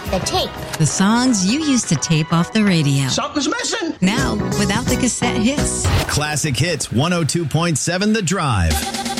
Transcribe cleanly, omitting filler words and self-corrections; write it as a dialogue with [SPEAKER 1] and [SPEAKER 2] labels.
[SPEAKER 1] The tape.
[SPEAKER 2] The songs you used to tape off the radio.
[SPEAKER 3] Something's missing.
[SPEAKER 2] Now, without the cassette hits.
[SPEAKER 4] Classic Hits 102.7 The Drive.